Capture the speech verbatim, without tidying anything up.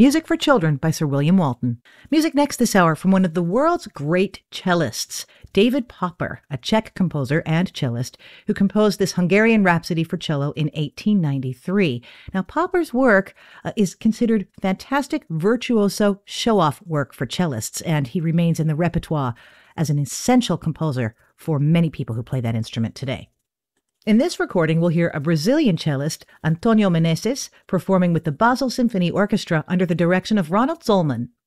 Music for Children by Sir William Walton. Music next this hour from one of the world's great cellists, David Popper, a Czech composer and cellist who composed this Hungarian Rhapsody for cello in eighteen ninety-three. Now, Popper's work uh, is considered fantastic virtuoso show-off work for cellists, and he remains in the repertoire as an essential composer for many people who play that instrument today. In this recording, we'll hear a Brazilian cellist, Antonio Meneses, performing with the Basel Symphony Orchestra under the direction of Ronald Zollman.